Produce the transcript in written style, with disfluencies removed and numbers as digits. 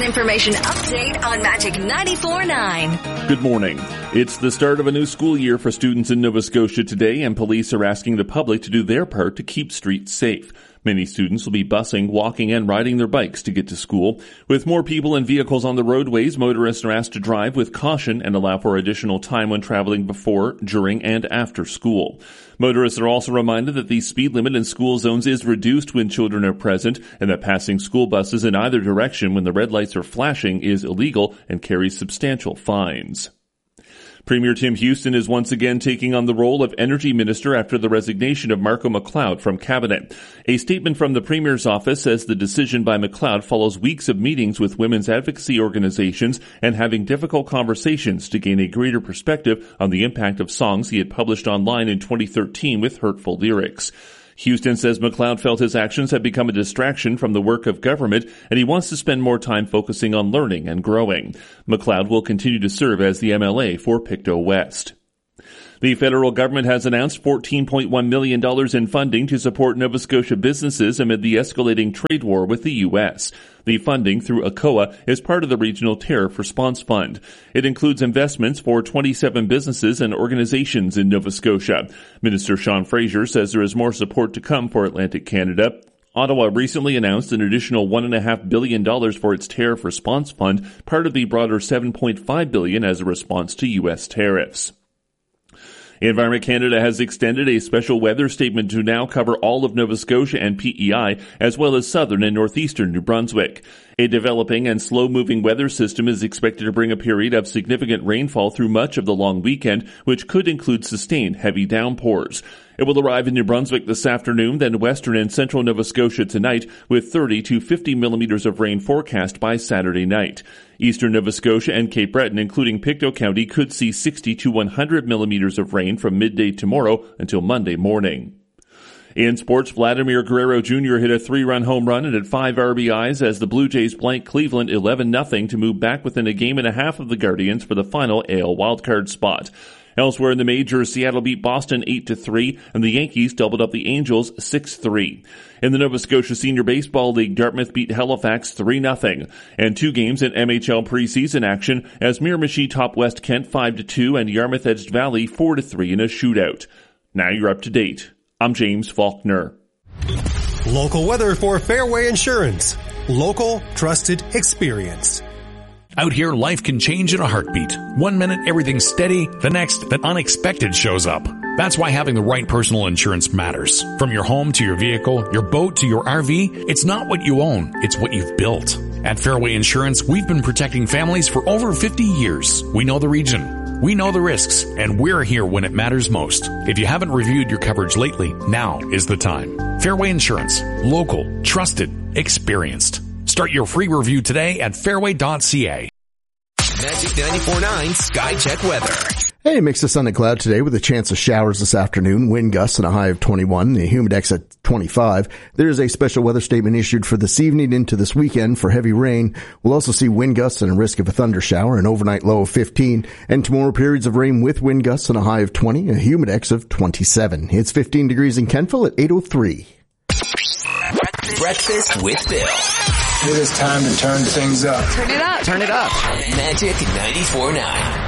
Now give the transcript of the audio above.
information update on Magic 94.9. Good morning. It's the start of a new school year for students in Nova Scotia today, and police are asking the public to do their part to keep streets safe. Many students will be busing, walking, and riding their bikes to get to school. With more people and vehicles on the roadways, motorists are asked to drive with caution and allow for additional time when traveling before, during, and after school. Motorists are also reminded that the speed limit in school zones is reduced when children are present, and that passing school buses in either direction when the red lights are flashing is illegal and carries substantial fines. Premier Tim Houston is once again taking on the role of Energy Minister after the resignation of Marco MacLeod from Cabinet. A statement from the Premier's office says the decision by MacLeod follows weeks of meetings with women's advocacy organizations and having difficult conversations to gain a greater perspective on the impact of songs he had published online in 2013 with hurtful lyrics. Houston says MacLeod felt his actions had become a distraction from the work of government, and he wants to spend more time focusing on learning and growing. MacLeod will continue to serve as the MLA for Pictou West. The federal government has announced $14.1 million in funding to support Nova Scotia businesses amid the escalating trade war with the U.S. The funding through ACOA is part of the Regional Tariff Response Fund. It includes investments for 27 businesses and organizations in Nova Scotia. Minister Sean Fraser says there is more support to come for Atlantic Canada. Ottawa recently announced an additional $1.5 billion for its Tariff Response Fund, part of the broader $7.5 billion as a response to U.S. tariffs. Environment Canada has extended a special weather statement to now cover all of Nova Scotia and PEI, as well as southern and northeastern New Brunswick. A developing and slow-moving weather system is expected to bring a period of significant rainfall through much of the long weekend, which could include sustained heavy downpours. It will arrive in New Brunswick this afternoon, then western and central Nova Scotia tonight, with 30 to 50 millimeters of rain forecast by Saturday night. Eastern Nova Scotia and Cape Breton, including Pictou County, could see 60 to 100 millimeters of rain from midday tomorrow until Monday morning. In sports, Vladimir Guerrero Jr. hit a 3-run home run and had 5 RBIs as the Blue Jays blanked Cleveland 11-0 to move back within a game and a half of the Guardians for the final AL wildcard spot. Elsewhere in the majors, Seattle beat Boston 8-3, and the Yankees doubled up the Angels 6-3. In the Nova Scotia Senior Baseball League, Dartmouth beat Halifax 3-0. And 2 games in MHL preseason action as Miramichi topped West Kent 5-2 and Yarmouth edged Valley 4-3 in a shootout. Now you're up to date. I'm James Faulkner. Local weather for Fairway Insurance. Local, trusted, experience. Out here, life can change in a heartbeat. 1 minute, everything's steady. The next, the unexpected shows up. That's why having the right personal insurance matters. From your home to your vehicle, your boat to your RV, it's not what you own, it's what you've built. At Fairway Insurance, we've been protecting families for over 50 years. We know the region. We know the risks, and we're here when it matters most. If you haven't reviewed your coverage lately, now is the time. Fairway Insurance. Local, trusted, experienced. Start your free review today at fairway.ca. Magic 94.9 Sky Check Weather. Hey, mix of sun and cloud today with a chance of showers this afternoon, wind gusts and a high of 21, the humidex at 25. There is a special weather statement issued for this evening into this weekend for heavy rain. We'll also see wind gusts and a risk of a thunder shower, an overnight low of 15, and tomorrow periods of rain with wind gusts and a high of 20, a humidex of 27. It's 15 degrees in Kentville at 8:03. Breakfast with Bill. It is time to turn things up. Turn it up. Magic 94.9.